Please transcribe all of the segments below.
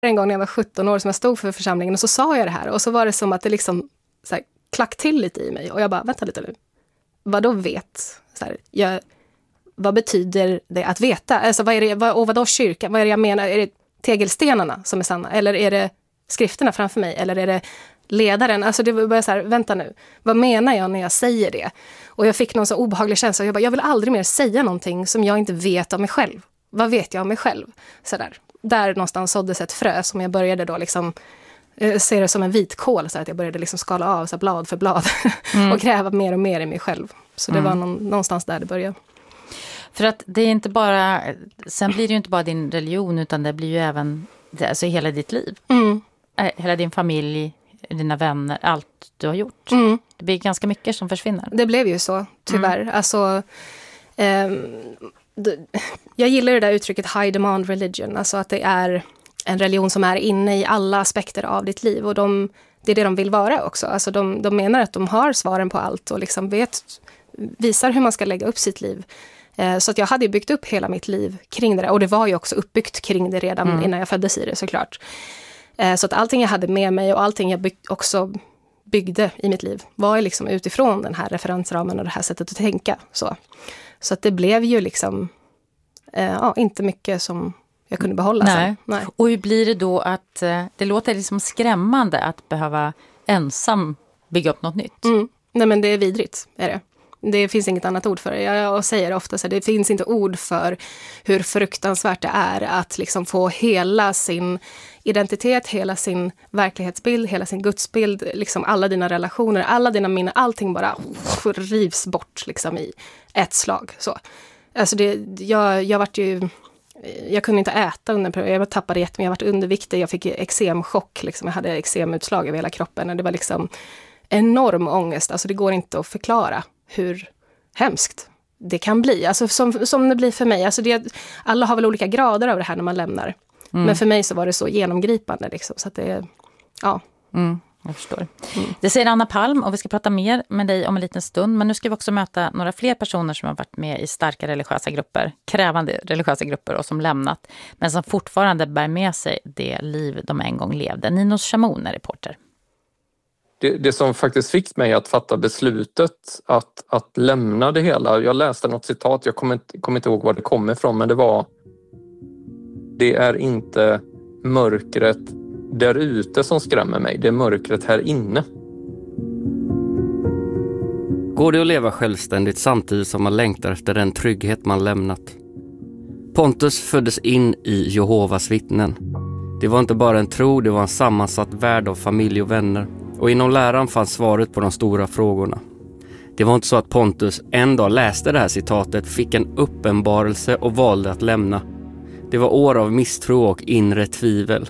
En gång när jag var 17 år som jag stod för församlingen och så sa jag det här. Och så var det som att det liksom så här, klack till lite i mig. Och jag bara, vänta lite nu. Vad då vet? Så här, vad betyder det att veta? Alltså vad då kyrka? Vad är det jag menar? Är det tegelstenarna som är sanna? Eller är det skrifterna framför mig? Eller är det ledaren? Alltså det var bara så här, vänta nu. Vad menar jag när jag säger det? Och jag fick någon så obehaglig känsla. Jag vill aldrig mer säga någonting som jag inte vet om mig själv. Vad vet jag om mig själv? Så där någonstans såddes ett frö som jag började då liksom se det som en vitkål, så att jag började liksom skala av så blad för blad och kräva mer och mer i mig själv. Så det var någonstans där det började. För att det är inte bara, sen blir det ju inte bara din religion utan det blir ju även alltså hela ditt liv. Hela din familj, dina vänner, allt du har gjort. Det blir ganska mycket som försvinner. Det blev ju så, tyvärr. Alltså, jag gillar det där uttrycket high demand religion, alltså att det är en religion som är inne i alla aspekter av ditt liv och det är det de vill vara också. Alltså de menar att de har svaren på allt och liksom visar hur man ska lägga upp sitt liv. Så att jag hade byggt upp hela mitt liv kring det där. Och det var ju också uppbyggt kring det redan innan jag föddes i det, såklart. Så att allting jag hade med mig och allting jag också byggde i mitt liv var ju liksom utifrån den här referensramen och det här sättet att tänka. Så att det blev ju liksom inte mycket som jag kunde behålla. Nej. Och hur blir det då att det låter liksom skrämmande att behöva ensam bygga upp något nytt? Nej, men det är vidrigt, är det. Det finns inget annat ord för det. Jag säger ofta så här, det finns inte ord för hur fruktansvärt det är att liksom få hela sin identitet, hela sin verklighetsbild, hela sin gudsbild, liksom alla dina relationer, alla dina minnen, allting bara rivs bort liksom i ett slag. Så. Alltså jag kunde inte äta jag tappade jättemycket, jag varit underviktig, jag fick eksemchock, liksom. Jag hade eksemutslag över hela kroppen och det var liksom enorm ångest. Alltså det går inte att förklara hur hemskt det kan bli. Alltså som det blir för mig. Alltså alla har väl olika grader av det här när man lämnar. Men för mig så var det så genomgripande. Liksom, så att det, ja. Jag förstår. Det säger Anna Palm och vi ska prata mer med dig om en liten stund. Men nu ska vi också möta några fler personer som har varit med i starka religiösa grupper, krävande religiösa grupper och som lämnat. Men som fortfarande bär med sig det liv de en gång levde. Ninos Shamoun är reporter. Det som faktiskt fick mig att fatta beslutet att lämna det hela. Jag läste något citat, jag kommer inte ihåg var det kom ifrån, men det var: det är inte mörkret där ute som skrämmer mig, det är mörkret här inne. Går det att leva självständigt samtidigt som man längtar efter den trygghet man lämnat? Pontus föddes in i Jehovas vittnen. Det var inte bara en tro, det var en sammansatt värld av familj och vänner. Och inom läran fanns svaret på de stora frågorna. Det var inte så att Pontus en dag läste det här citatet, fick en uppenbarelse och valde att lämna. Det var år av misstro och inre tvivel.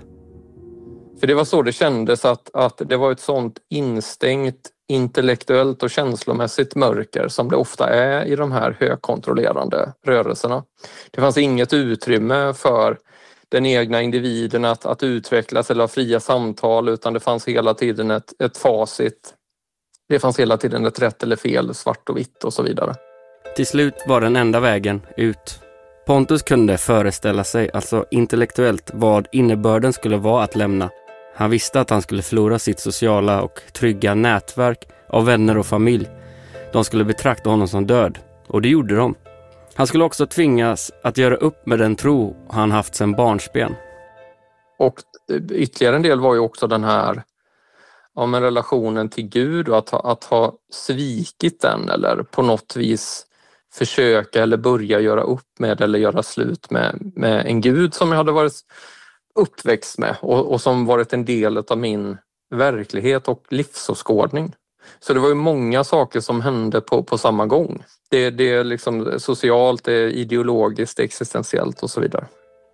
För det var så det kändes, att det var ett sånt instängt intellektuellt och känslomässigt mörker som det ofta är i de här högkontrollerande rörelserna. Det fanns inget utrymme för den egna individen att utvecklas eller ha fria samtal, utan det fanns hela tiden ett facit. Det fanns hela tiden ett rätt eller fel, svart och vitt och så vidare. Till slut var den enda vägen ut. Pontus kunde föreställa sig, alltså intellektuellt, vad innebörden skulle vara att lämna. Han visste att han skulle förlora sitt sociala och trygga nätverk av vänner och familj. De skulle betrakta honom som död, och det gjorde de. Han skulle också tvingas att göra upp med den tro han haft sedan barnsben. Och ytterligare en del var ju också den här med relationen till Gud och att ha svikit den eller på något vis försöka eller börja göra upp med eller göra slut med en Gud som jag hade varit uppväxt med och som varit en del av min verklighet och livsåskådning. Så det var ju många saker som hände på samma gång. Det är liksom socialt, det är ideologiskt, det är existentiellt och så vidare.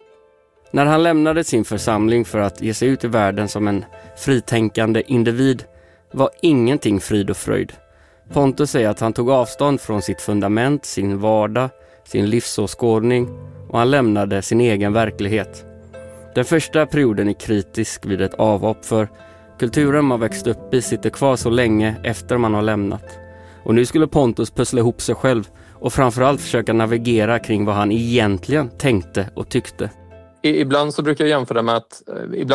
När han lämnade sin församling för att ge sig ut i världen som en fritänkande individ var ingenting frid och fröjd. Pontus säger att han tog avstånd från sitt fundament, sin vardag, sin livsåskådning och han lämnade sin egen verklighet. Den första perioden är kritisk vid ett avhopp för kulturen man växt upp i sitter kvar så länge efter man har lämnat. Och nu skulle Pontus pussla ihop sig själv och framförallt försöka navigera kring vad han egentligen tänkte och tyckte. Ibland så brukar jag jämföra med att ibland